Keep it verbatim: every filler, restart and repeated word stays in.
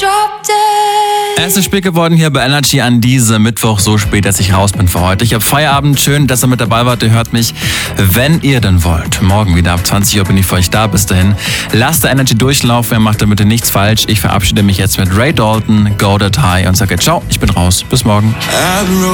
Es ist spät geworden hier bei Energy an diesem Mittwoch, so spät, dass ich raus bin für heute. Ich habe Feierabend, schön, dass ihr mit dabei wart. Ihr hört mich, wenn ihr denn wollt. Morgen wieder ab zwanzig Uhr bin ich für euch da. Bis dahin, lasst der Energy durchlaufen, ihr macht da bitte nichts falsch. Ich verabschiede mich jetzt mit Ray Dalton, Go That High und sage ciao, ich bin raus. Bis morgen.